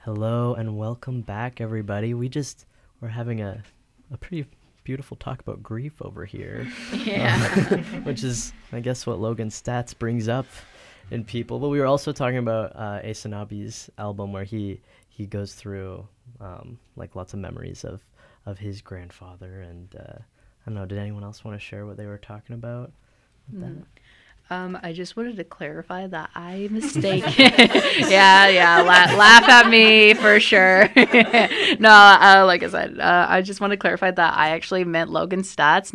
Hello and welcome back, everybody. We're having a pretty beautiful talk about grief over here. Yeah. Which is, I guess, what Logan Stats brings up in people. But we were also talking about Asanabi's album where he goes through like lots of memories of his grandfather. And I don't know, did anyone else want to share what they were talking about with that? I just wanted to clarify that I mistake. yeah. Laugh at me for sure. No, like I said, I just want to clarify that I actually meant Logan Stats,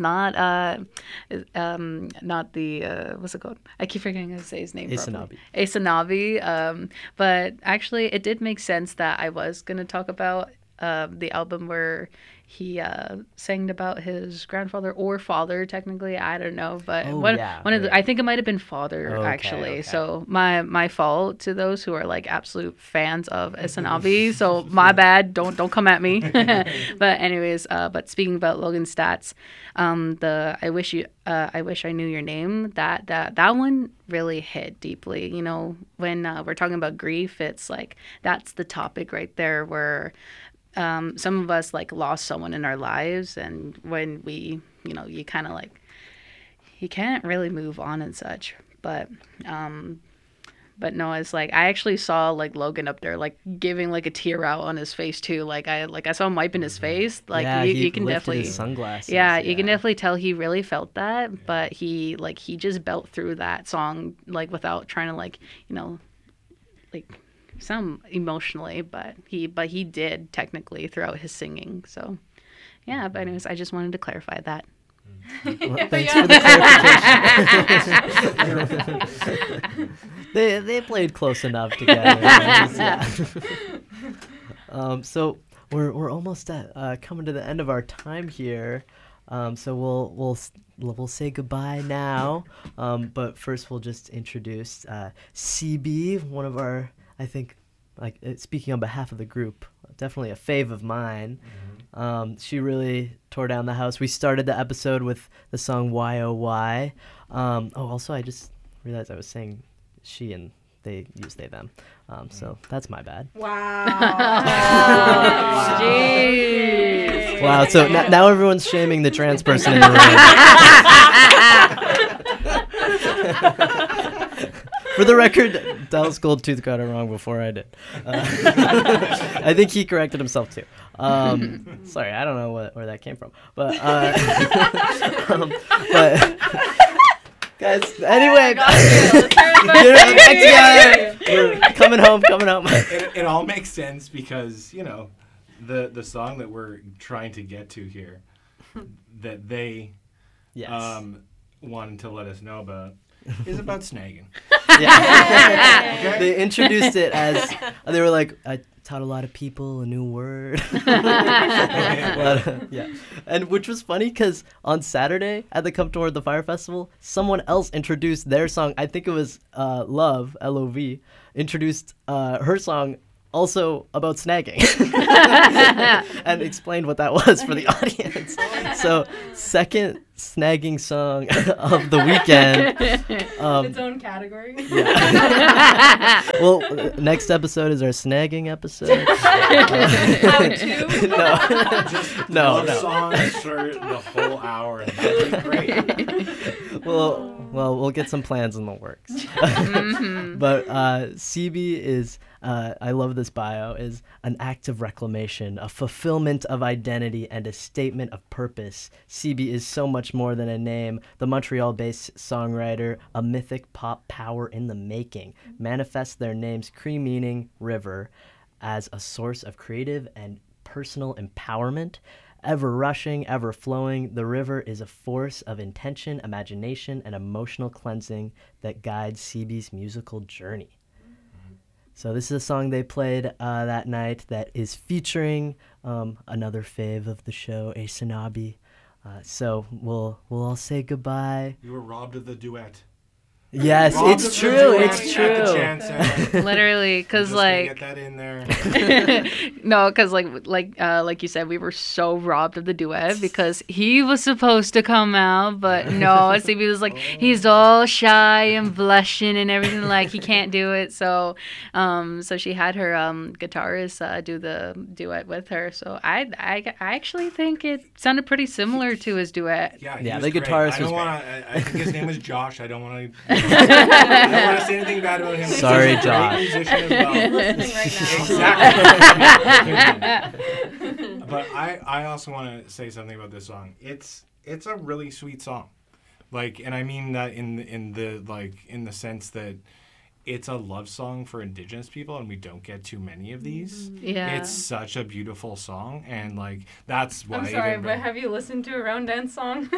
not the what's it called? I keep forgetting how to say his name. Asanabi. But actually, it did make sense that I was gonna talk about the album where he sang about his grandfather or father, technically. I don't know, but I think it might have been father, actually. Okay. So my fault to those who are like absolute fans of Asanabi. So my bad. Don't come at me. But anyways, but speaking about Logan Stats, I wish I knew your name. That one really hit deeply. You know, when we're talking about grief, it's like that's the topic right there where. Some of us like lost someone in our lives, and when we, you kind of like, you can't really move on and such. But no, it's like I actually saw like Logan up there like giving like a tear out on his face too. Like I saw him wiping his face. Like yeah, you can definitely his sunglasses. Yeah, you can definitely tell he really felt that. Yeah. But he just built through that song like without trying to like some emotionally, but he did technically throughout his singing. So yeah, but anyways, I just wanted to clarify that. Well, thanks for the clarification. they played close enough together. So we're almost at coming to the end of our time here. So we'll say goodbye now. But first we'll just introduce CB, one of our, I think, like speaking on behalf of the group, definitely a fave of mine. Mm-hmm. She really tore down the house. We started the episode with the song Why Oh Why. Also I just realized I was saying she and they use they them. So that's my bad. Wow. Jeez. Wow. So now everyone's shaming the trans person in the room. For the record, Dallas Goldtooth got it wrong before I did. I think he corrected himself too. Sorry, I don't know where that came from. But, guys, anyway. We're coming home. It all makes sense because, the song that we're trying to get to here, that they wanted to let us know about, is about snagging. Yeah. Okay. They introduced it as they were like, I taught a lot of people a new word. Yeah, and which was funny because on Saturday at the Come Toward the Fire Festival, someone else introduced their song. I think it was Love, L-O-V, introduced her song also about snagging and explained what that was for the audience. So second snagging song of the weekend. Its own category. Yeah. Well, next episode is our snagging episode. How to? No. Songs for the whole hour. And that'd be great. Well, we'll get some plans in the works. But CB is, I love this bio, is an act of reclamation, a fulfillment of identity, and a statement of purpose. CB is so much more than a name. The Montreal-based songwriter, a mythic pop power in the making, manifests their name's Cree meaning, river, as a source of creative and personal empowerment. Ever rushing, ever flowing, the river is a force of intention, imagination, and emotional cleansing that guides CB's musical journey. So this is a song they played that night that is featuring another fave of the show, Asanabi. So we'll all say goodbye. You were robbed of the duet. Yes, it's true. It's true. Literally, because like get that in there. No, because like you said, we were so robbed of the duet because he was supposed to come out, but no, Stevie was like he's all shy and blushing and everything, like he can't do it. So she had her guitarist do the duet with her. So I actually think it sounded pretty similar to his duet. Yeah, the guitarist was great. I think his name was Josh. I don't want to. I don't want to say anything bad about him. Sorry, He's a Josh. great musician as well. Listening right now. Exactly. But I also want to say something about this song. It's a really sweet song, like, and I mean that in the sense that it's a love song for Indigenous people, and we don't get too many of these. Yeah. It's such a beautiful song, and like that's why. I'm sorry, but have you listened to a round dance song?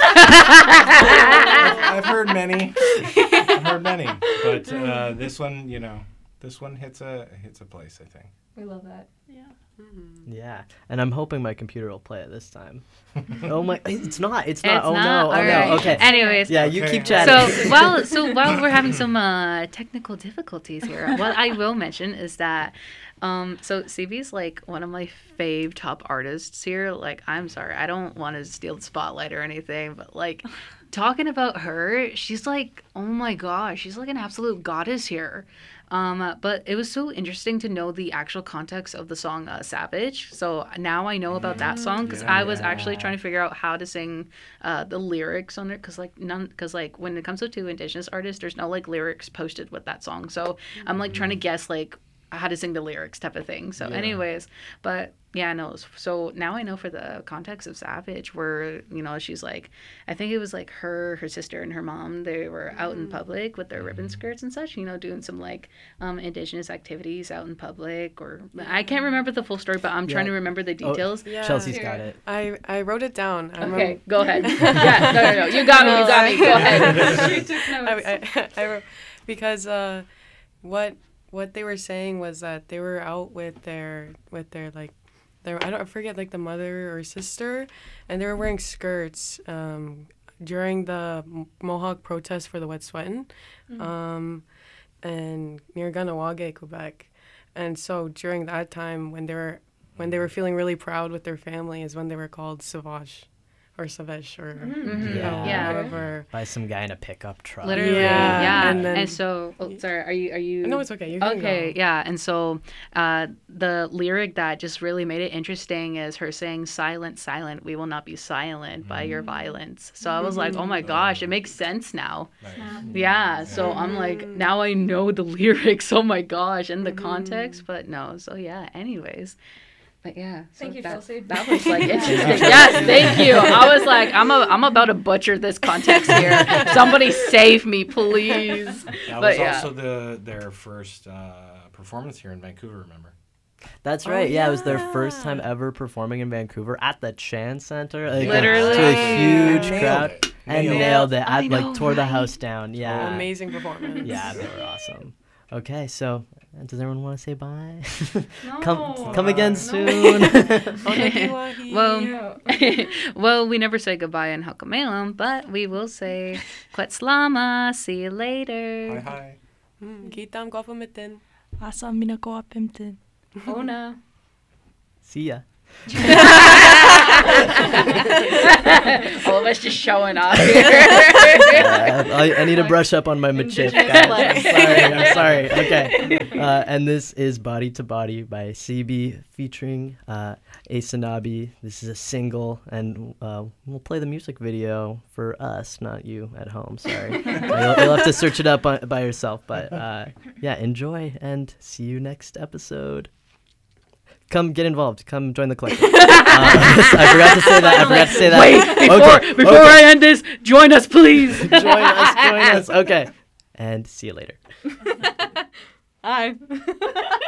I've heard many. But this one, this one hits a place, I think. We love that. Yeah. Mm-hmm. Yeah, and I'm hoping my computer will play it this time. Oh my, it's not. It's Oh not. no. All right. No. Okay. Anyways. Yeah, you Okay. keep chatting. So while we're having some technical difficulties here, what I will mention is that so CB's like one of my fave top artists here. Like, I'm sorry, I don't want to steal the spotlight or anything, but like talking about her, she's like, oh my gosh, she's like an absolute goddess here. But it was so interesting to know the actual context of the song Savage. So now I know about that song because I was actually trying to figure out how to sing the lyrics on it because when it comes to Indigenous artists, there's no like lyrics posted with that song. So I'm like trying to guess like how to sing the lyrics type of thing. So anyways, but yeah, no. So now I know for the context of Savage where, she's like, I think it was like her sister and her mom, they were out in public with their ribbon skirts and such, doing some like Indigenous activities out in public or I can't remember the full story, but I'm trying to remember the details. Yeah. Chelsea's got it. I wrote it down. Okay, go ahead. Yeah, no. You got me. Go ahead. She took notes. I wrote because what they were saying was that they were out with their like I forget like the mother or sister, and they were wearing skirts during the Mohawk protest for the Wet Sweatin', and near Ganawage, Quebec, and so during that time when they were feeling really proud with their family is when they were called Savage. Or Savesh, or however. By some guy in a pickup truck. Literally, yeah. And so, sorry, are you? No, it's okay. You can okay, go. yeah. And so, the lyric that just really made it interesting is her saying, "Silent, silent, we will not be silent by your violence." So I was like, oh my gosh, it makes sense now. Nice. Yeah. So I'm like, now I know the lyrics. Oh my gosh, and the context. But no. So yeah. Anyways. But yeah, thank you, Chelsea. That was like interesting. Yes, thank you. I was like, I'm about to butcher this context here. Somebody save me, please. That was also their first performance here in Vancouver. Remember? That's right. Yeah, it was their first time ever performing in Vancouver at the Chan Center. Like, Literally. to a huge crowd. And nailed it. I know, tore the house down. Yeah. Amazing performance. Yeah, they were awesome. Okay, so does everyone want to say bye? No. Come again soon. Well, we never say goodbye in Hakamelam, but we will say Quetzalama. See you later. Hi. Kitam Gwapamitin. Asa Minako Apimtin. Ona. See ya. All of us just showing off here. I need to brush up on my Michif, guys. I'm sorry. Okay. And this is Body to Body by CB featuring Asanabi. This is a single, and we'll play the music video for us, not you at home. Sorry. You'll have to search it up by yourself. But yeah, enjoy, and see you next episode. Come get involved. Come join the collective. I forgot to say that. Wait, before I end this, join us, please. Join us. Okay. And see you later. Hi.